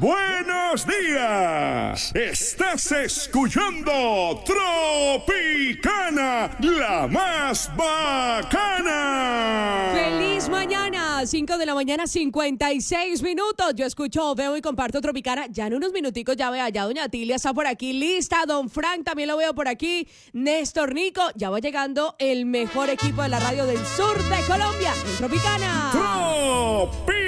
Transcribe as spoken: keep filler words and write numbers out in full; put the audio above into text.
buenos días. Estás escuchando Tropicana, la más bacana. ¡Feliz mañana! cinco de la mañana, cincuenta y seis minutos. Yo escucho, veo y comparto Tropicana. Ya en unos minuticos ya veo, ya doña Tilia está por aquí lista. Don Frank también lo veo por aquí. Néstor Nico. Ya va llegando el mejor equipo de la radio del sur de Colombia. En Tropicana. Tropicana.